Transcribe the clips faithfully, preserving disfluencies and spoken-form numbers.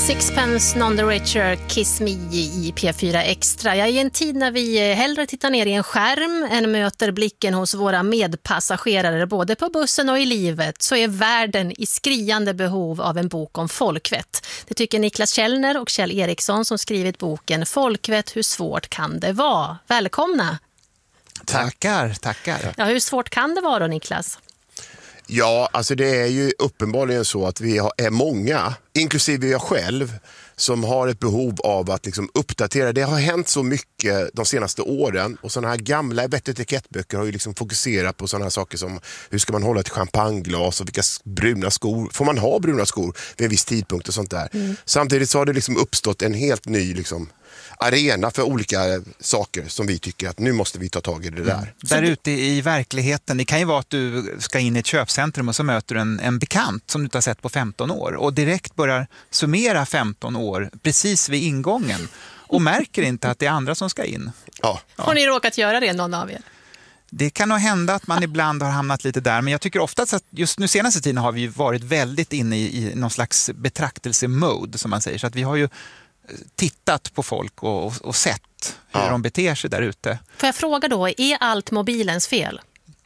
Sixpence None the Richer, Kiss Me i P fyra Extra. Ja, i en tid när vi hellre tittar ner i en skärm än möter blicken hos våra medpassagerare både på bussen och i livet, så är världen i skriande behov av en bok om folkvett. Det tycker Niklas Källner och Kjell Eriksson som skrivit boken Folkvett, hur svårt kan det vara? Välkomna! Tackar, tackar. Ja, hur svårt kan det vara då, Niklas? Ja, alltså det är ju uppenbarligen så att vi är många, inklusive jag själv, som har ett behov av att liksom uppdatera. Det har hänt så mycket de senaste åren och sådana här gamla vett- och etikettböcker har ju liksom fokuserat på sådana här saker som hur ska man hålla ett champagneglas och vilka bruna skor, får man ha bruna skor vid en viss tidpunkt och sånt där. Mm. Samtidigt så har det liksom uppstått en helt ny liksom arena för olika saker som vi tycker att nu måste vi ta tag i det där. Mm. Där ute i verkligheten, det kan ju vara att du ska in i ett köpcentrum och så möter du en, en bekant som du inte har sett på femton år och direkt börjar summera femton år precis vid ingången och märker inte att det är andra som ska in. Ja. Ja. Har ni råkat göra det, någon av er? Det kan nog hända att man ibland har hamnat lite där, men jag tycker oftast att just nu senaste tiden har vi varit väldigt inne i, i någon slags betraktelsemode som man säger, så att vi har ju tittat på folk och, och, och sett hur ja. de beter sig där ute. Får jag fråga då, är allt mobilens fel?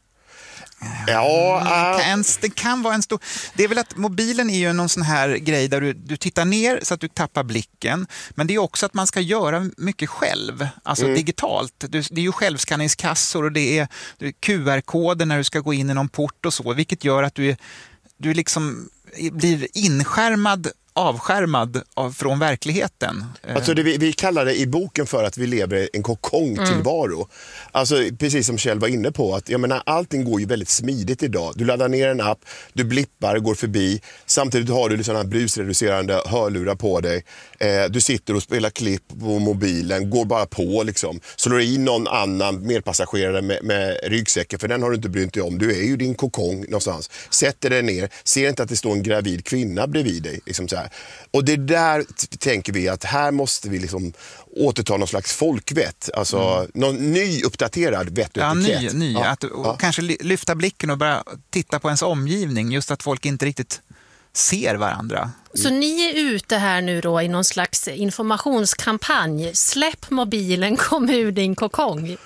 Ja, uh... en, det kan vara en stor... Det är väl att mobilen är ju någon sån här grej där du, du tittar ner så att du tappar blicken. Men det är också att man ska göra mycket själv, alltså mm. digitalt. Det är ju självskanningskassor och det är, det är Q R-koder när du ska gå in i någon port och så, vilket gör att du, är, du liksom blir inskärmad avskärmad av, från verkligheten. Alltså det, vi, vi kallar det i boken för att vi lever en kokongtillvaro. Mm. Alltså precis som Kjell var inne på, att jag menar, allting går ju väldigt smidigt idag. Du laddar ner en app, du blippar, går förbi. Samtidigt har du sådana här brusreducerande hörlurar på dig. Eh, du sitter och spelar klipp på mobilen, går bara på liksom. Slår i någon annan medpassagerare med, med ryggsäcken, för den har du inte brynt dig om. Du är ju din kokong någonstans. Sätter dig ner, ser inte att det står en gravid kvinna bredvid dig. Liksom så här. Och det där t- tänker vi att här måste vi liksom återta någon slags folkvett, alltså mm. någon ny uppdaterad vett och ja, etikett. Ny, ny. Ja, att, och ja. Kanske lyfta blicken och bara titta på ens omgivning, just att folk inte riktigt ser varandra. Så ni är ute här nu då i någon slags informationskampanj. Släpp mobilen, kom ur din kokong. Ja,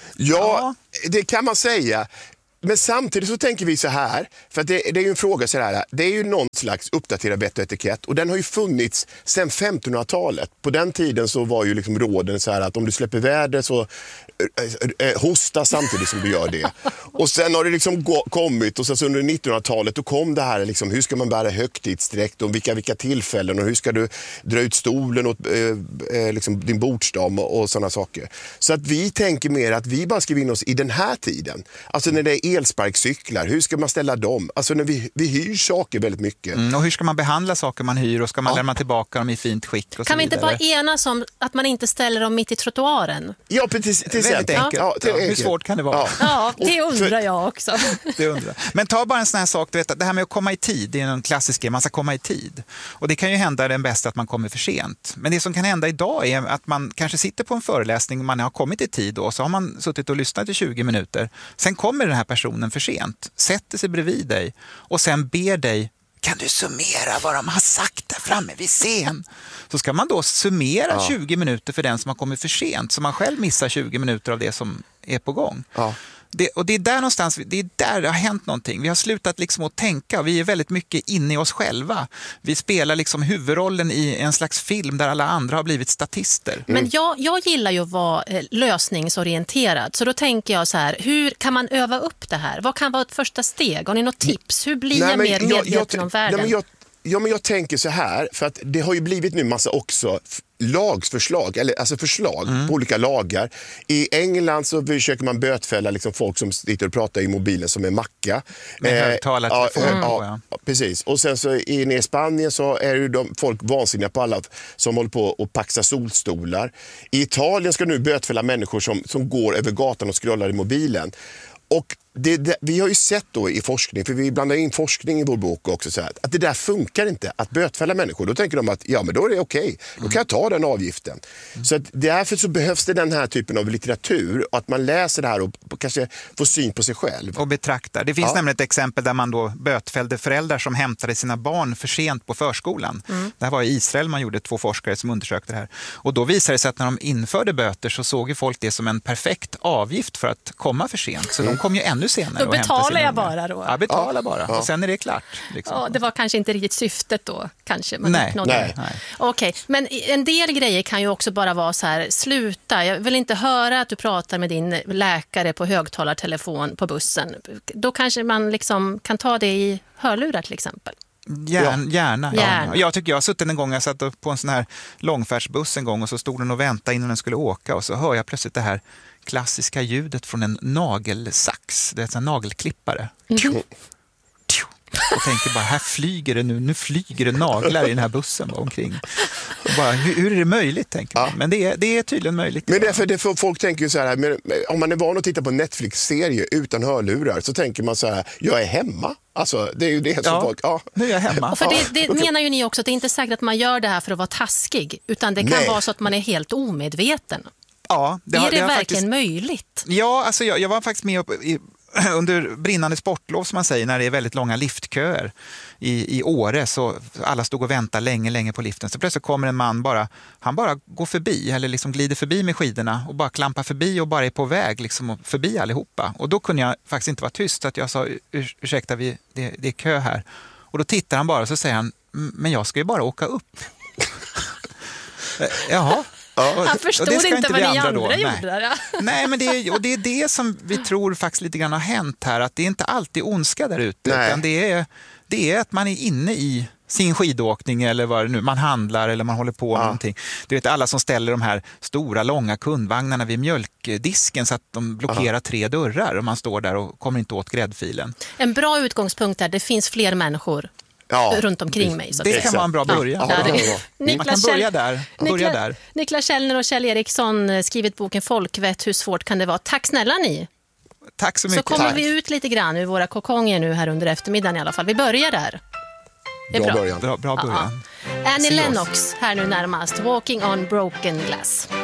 ja, det kan man säga. Men samtidigt så tänker vi så här, för att det, det är ju en fråga så här, det är ju någon slags uppdaterad vett och etikett och den har ju funnits sedan femtonhundratalet. På den tiden så var ju liksom råden så här att om du släpper väder så äh, äh, hosta samtidigt som du gör det. Och sen har det liksom gå, kommit och sen så under nittonhundratalet då kom det här liksom, hur ska man bära högtidsdräkt och vilka, vilka tillfällen och hur ska du dra ut stolen och äh, liksom din bordsdam och, och sådana saker. Så att vi tänker mer att vi bara ska vinna oss i den här tiden. Alltså när det är elsparkcyklar, hur ska man ställa dem? Alltså när vi, vi hyr saker väldigt mycket. Mm, och hur ska man behandla saker man hyr och ska man ja. lämna tillbaka dem i fint skick och kan så vi inte vidare? bara enas om att man inte ställer dem mitt i trottoaren? Ja, precis. Till väldigt enkelt. Ja. Ja, hur svårt kan det vara? Ja, ja det undrar jag också. Det undrar. Men ta bara en sån här sak, du vet, det här med att komma i tid, det är en klassisk grej, man ska komma i tid. Och det kan ju hända den bästa att man kommer för sent. Men det som kan hända idag är att man kanske sitter på en föreläsning och man har kommit i tid och så har man suttit och lyssnat i tjugo minuter. Sen kommer den här personen för sent, sätter sig bredvid dig och sen ber dig, kan du summera vad de har sagt där framme vid scen? Så ska man då summera ja. tjugo minuter för den som har kommit för sent, så man själv missar tjugo minuter av det som är på gång. Ja. Det, och det är där någonstans, det är där det har hänt någonting. Vi har slutat liksom att tänka, vi är väldigt mycket inne i oss själva. Vi spelar liksom huvudrollen i en slags film där alla andra har blivit statister. Mm. Men jag, jag gillar ju att vara eh, lösningsorienterad, så då tänker jag så här, hur kan man öva upp det här? Vad kan vara ett första steg? Har ni något tips? Hur blir nej, jag mer jag, medveten jag, om världen? Nej, men jag, ja, men jag tänker så här, för att det har ju blivit nu massa också lagsförslag, eller alltså förslag mm. på olika lagar. I England så försöker man bötfälla liksom folk som sitter och pratar i mobilen som är macka. Med eh, högtalartelefon. Ja, ja, ja, precis. Och sen så i, i Spanien så är ju de, folk vansinniga på alla som håller på och paxa solstolar. I Italien ska nu bötfälla människor som, som går över gatan och scrollar i mobilen. Och det, det, vi har ju sett då i forskning, för vi blandar in forskning i vår bok också, så här, att det där funkar inte, att bötfälla människor. Då tänker de att ja, men då är det okej, okay. Då kan jag ta den avgiften. Mm. Så att därför så behövs det den här typen av litteratur, att man läser det här och kanske får syn på sig själv. Och betraktar. Det finns ja. nämligen ett exempel där man då bötfällde föräldrar som hämtade sina barn för sent på förskolan. Mm. Det här var i Israel, man gjorde två forskare som undersökte det här. Och då visade det sig att när de införde böter så såg ju folk det som en perfekt avgift för att komma för sent. Så mm. de kom ju ännu senare. Då betalar jag bara då. Ja, betala ja. bara. Ja. Och sen är det klart. Liksom. Ja, det var kanske inte riktigt syftet då. Kanske. Man nej. nej. nej. Okej, okay. Men en del grejer kan ju också bara vara så här, sluta. Jag vill inte höra att du pratar med din läkare på högtalartelefon på bussen. Då kanske man liksom kan ta det i hörlurar till exempel. Gärna, gärna. Gärna. Ja. Jag tycker jag har suttit en gång, jag satt på en sån här långfärdsbuss en gång och så stod den och väntade innan den skulle åka och så hör jag plötsligt det här klassiska ljudet från en nagelsax, det är en sån nagelklippare. Mm. Och tänker bara, här flyger det nu, nu flyger det naglar i den här bussen omkring. Och bara, hur, hur är det möjligt, tänker man. Ja. Men det är, det är tydligen möjligt. Men därför, det för folk tänker ju så här, men, om man är van att titta på en Netflix-serie utan hörlurar så tänker man så här, jag är hemma. Alltså, det är ju det som ja, folk... Ja, nu är jag hemma. Och för det, det ja. menar ju ni också att det är inte säkert att man gör det här för att vara taskig, utan det kan Nej. vara så att man är helt omedveten. Ja, det har, är det, det har verkligen faktiskt... möjligt? Ja, alltså jag, jag var faktiskt med upp i, under brinnande sportlov som man säger, när det är väldigt långa liftköer i, i Åre, så alla stod och väntade länge, länge på liften. Så plötsligt kommer en man bara, han bara går förbi eller liksom glider förbi med skidorna och bara klampar förbi och bara är på väg liksom förbi allihopa. Och då kunde jag faktiskt inte vara tyst, att jag sa, Ur, ursäkta, vi, det, det är kö här. Och då tittar han bara och så säger han, men jag ska ju bara åka upp. Jaha. Ja. Han förstod inte, inte vad ni andra, andra gjorde. Nej. Där, ja. Nej, men det är, och det är det som vi tror faktiskt lite grann har hänt här. Att det är inte alltid ondska där ute. Utan det är, det är att man är inne i sin skidåkning eller vad det nu, man handlar eller man håller på med ja. någonting. Du vet, alla som ställer de här stora, långa kundvagnarna vid mjölkdisken så att de blockerar ja. tre dörrar och man står där och kommer inte åt gräddfilen. En bra utgångspunkt är, det finns fler människor ja, runt omkring mig. Så det kan vara en bra början. Ja. Ja, det, det. Man kan börja där. Börja Niklas, där. Niklas Källner och Kjell Eriksson skrivit boken Folkvett, hur svårt kan det vara? Tack snälla ni. Tack så mycket. Så kommer Tack. vi ut lite grann ur våra kokonger nu här under eftermiddagen i alla fall. Vi börjar där. Det är bra bra början. Bra, bra början. Ja, ja. Annie Lennox här nu närmast. Walking on broken glass.